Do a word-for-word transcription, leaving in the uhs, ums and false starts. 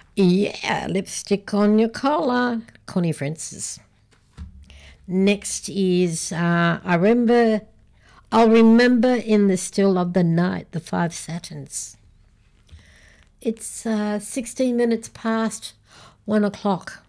Yeah, lipstick on your collar. Connie Francis. Next is uh, I remember, I'll remember in the still of the night, the Five Satins. It's uh, sixteen minutes past one o'clock.